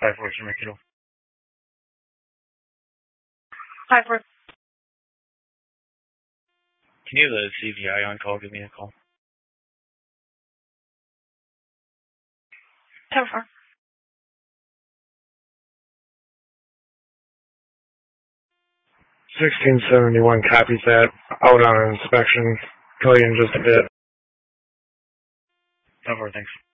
5-4, Kilo. 5-4. Can you have the CVI on call give me a call? 10-4. 1671 copies that. Out on inspection. Call you in just a bit. 10-4, thanks.